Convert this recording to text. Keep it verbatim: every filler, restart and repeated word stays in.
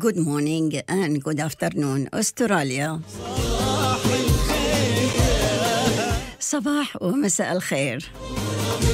good morning and good afternoon أستراليا. صباح ومساء الخير.